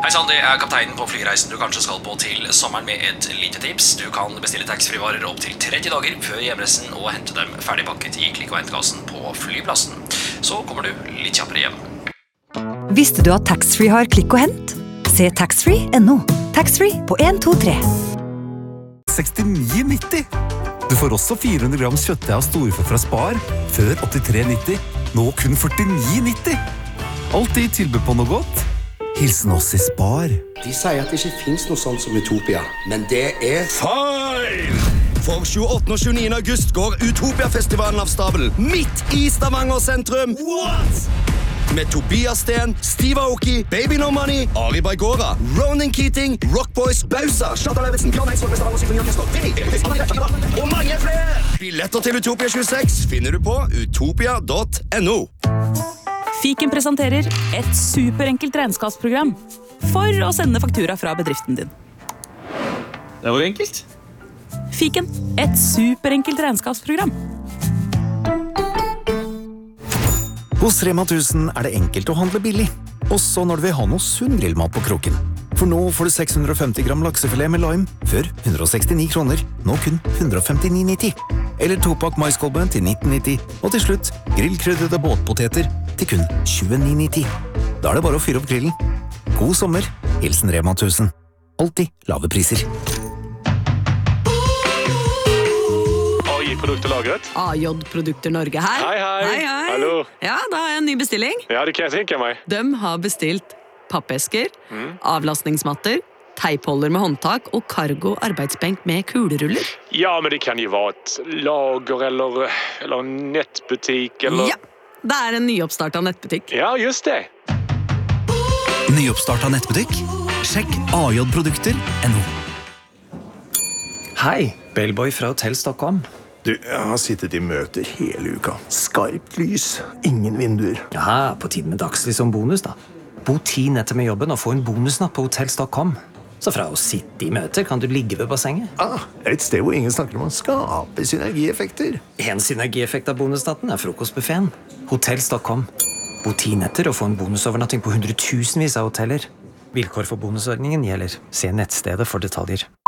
Hei sann, det kapteinen på flyreisen du kanskje skal på til sommeren med et lite tips. Du kan bestille taxfree-varer opp til 30 dager før hjemreisen og hente dem ferdigpakket i klikk- og hentkassen på flyplassen. Så kommer du litt kjappere hjem. Visste du at taxfree har klikk og hent? Se taxfree.no. Taxfree på 1, 2, 3. 69,90. Du får også 400 gram kjøttdeig av storfe fra Spar, før 83,90. Nå kun 49,90. Alltid tilbud på noe godt. Hilsen oss i Spar. De sier at det ikke finnes noe sånt som Utopia, men det er feil! For 28. og 29. august går Utopia-festivalen av stabelen midt i Stavanger sentrum. What? Med Tobias Sten, Steve Aoki, Baby No Money, Ari Baigora, Ronan Keating, Rock Boys, Bausa, Kjartan Levetsen, Bjørn Eidsvåg, Stavanger Symfoniorkester, og mange flere! Billetter til Utopia 26 finner du på utopia.no. Fiken presenterer et superenkelt regnskapsprogram for å sende faktura fra bedriften din. Det var enkelt. Fiken, et superenkelt regnskapsprogram. Hos Rema 1000 er det enkelt å handle billig, også når du vil ha noe sunn grillmat på kroken. For nå får du 650 gram laksefilet med lime, før 169 kroner, nå kun 159,90. Eller 2-pakk maiskolbe til 19,90, og til slutt grillkryddede båtpoteter til kun 29,90. Da er det bare å fyre opp grillen. God sommer, hilsen Rema 1000. Alltid lave priser. Produkter lagret. AJ Produkter Norge her. Hei, hei. Hei, hei. Hallo. Ja, da har jeg en ny bestilling. Ja, det kan jeg tenke meg. De har bestilt pappesker, avlastningsmatter, teipholder med håndtak og cargo arbeidsbenk med kuleruller. Ja, men det kan jo være et lager eller nettbutikk eller... Ja, det er en nyoppstartet nettbutikk. Ja, just det. Nyoppstartet nettbutikk? Sjekk ajprodukter.no. Hei, Bellboy fra Hotell Stockholm. Du, jeg har sittet i møter hele uka. Skarpt lys, ingen vinduer. Ja, på tiden med dagslys som bonus da. Bo 10 netter med jobben og få en bonusnatt på Hotell Stockholm. Så fra å sitte i møter kan du ligge ved bassenget. Et sted hvor ingen snakker om å skape synergieffekter. En synergieffekt av bonusnatten er frokostbuffeten. Hotell Stockholm. Bo 10 netter og få en bonusovernatting på hundretusenvis av hoteller. Vilkår for bonusordningen gjelder. Se nettstedet for detaljer.